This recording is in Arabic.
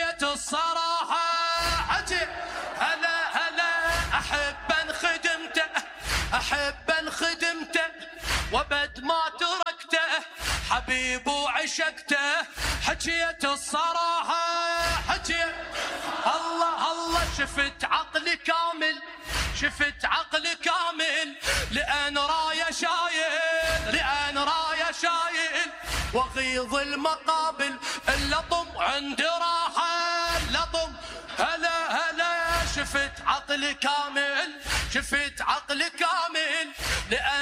حكيت الصراحة حكي هلا هلا أحب خدمته أحب خدمته وبد ما تركته حبيب وعشقته حكيت الصراحة حكيت الله الله شفت عقلي كامل شفت عقلي كامل لأن راية شايل لأن راية شايل وغيظ المقابل اللطم عند راحة اللطم هلا هلا شفت عقلي كامل شفت عقلي كامل لأن